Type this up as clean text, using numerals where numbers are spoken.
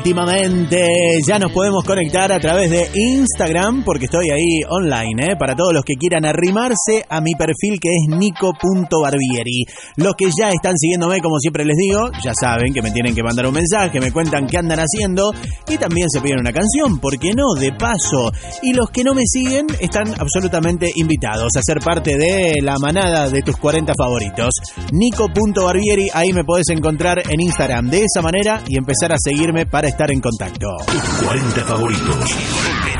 Últimamente ya nos podemos conectar a través de Instagram porque estoy ahí online, para todos los que quieran arrimarse a mi perfil que es nico.barbieri. Los que ya están siguiéndome, como siempre les digo, ya saben que me tienen que mandar un mensaje, me cuentan qué andan haciendo y también se piden una canción, ¿por qué no? De paso. Y los que no me siguen están absolutamente invitados a ser parte de la manada de tus 40 favoritos. Nico.barbieri, ahí me podés encontrar en Instagram de esa manera y empezar a seguirme para estar en contacto. Tus 40 favoritos.